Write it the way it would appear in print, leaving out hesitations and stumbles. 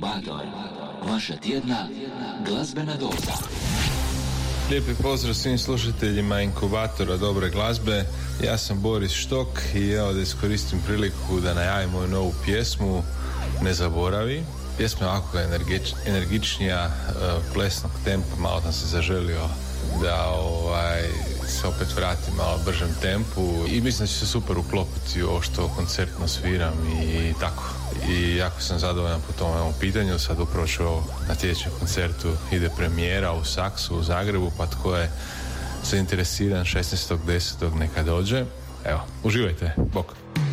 Inkubator, vaša tjedna glazbena doza. Lijepi pozdrav svim slušateljima Inkubatora dobre glazbe. Ja sam Boris Štok i evo da iskoristim priliku da najavim moju novu pjesmu Ne zaboravi. Pjesma je ovako energičnija, plesnog tempa, malo sam se zaželio da se opet vratim malo bržem tempu i mislim da će se super uklopiti u ovo što koncertno sviram i tako. I jako sam zadovoljan po tom ovom pitanju. Sad upravo ću na sljedećem koncertu ide premijera u Saksu u Zagrebu, pa tko je zainteresiran 16.10. neka dođe. Evo, uživajte, bok.